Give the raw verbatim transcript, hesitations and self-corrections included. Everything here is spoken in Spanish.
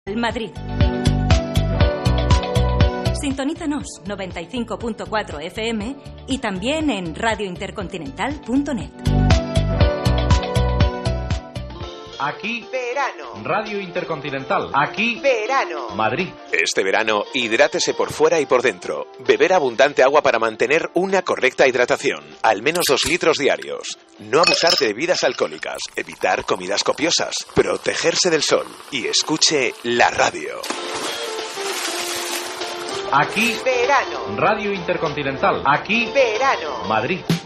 Madrid. Sintonízanos noventa y cinco punto cuatro F M y también en radio intercontinental punto net. Aquí, verano. Radio Intercontinental. Aquí, verano. Madrid. Este verano, hidrátese por fuera y por dentro. Beber abundante agua para mantener una correcta hidratación. Al menos dos litros diarios. No abusar de bebidas alcohólicas. Evitar comidas copiosas. Protegerse del sol. Y escuche la radio. Aquí, verano. Radio Intercontinental. Aquí, verano. Madrid.